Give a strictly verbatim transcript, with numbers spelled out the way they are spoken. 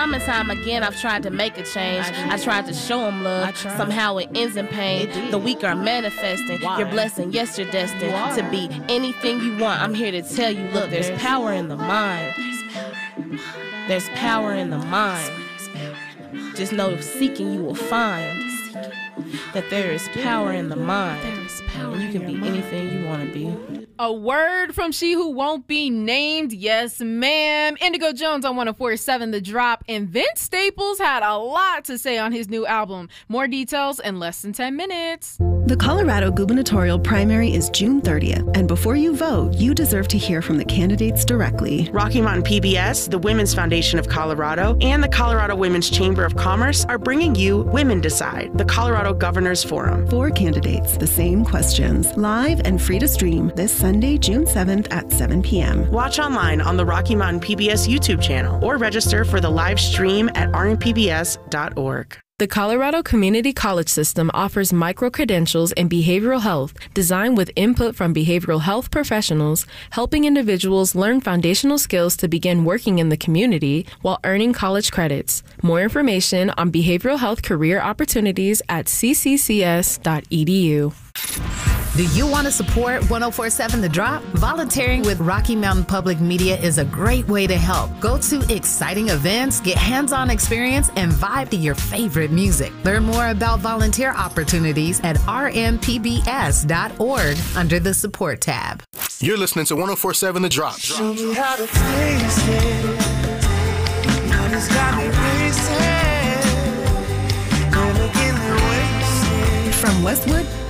Time and time again, I've tried to make a change. I tried to show them love. Somehow it ends in pain. The weak are manifesting. Your blessing, yes, you're destined to be anything you want. I'm here to tell you, look, there's power in the mind. There's power in the mind. Just know seeking you will find that there is power in the mind. And you can be anything you want to be. A word from she who won't be named. Yes, ma'am. Indigo Jones on one oh four point seven The Drop. And Vince Staples had a lot to say on his new album. More details in less than ten minutes. The Colorado gubernatorial primary is June thirtieth, and before you vote, you deserve to hear from the candidates directly. Rocky Mountain P B S, the Women's Foundation of Colorado, and the Colorado Women's Chamber of Commerce are bringing you Women Decide, the Colorado Governors Forum. Four candidates, the same questions, live and free to stream this Sunday, June seventh at seven p.m. Watch online on the Rocky Mountain P B S YouTube channel or register for the live stream at r m p b s dot org. The Colorado Community College System offers micro-credentials in behavioral health designed with input from behavioral health professionals, helping individuals learn foundational skills to begin working in the community while earning college credits. More information on behavioral health career opportunities at c c c s dot e d u. Do you want to support one oh four point seven The Drop? Volunteering with Rocky Mountain Public Media is a great way to help. Go to exciting events, get hands-on experience, and vibe to your favorite music. Learn more about volunteer opportunities at r m p b s dot org under the support tab. You're listening to one oh four point seven The Drop. Show me how to face it. Money's got me racing. Gonna get me wasted. From Westwood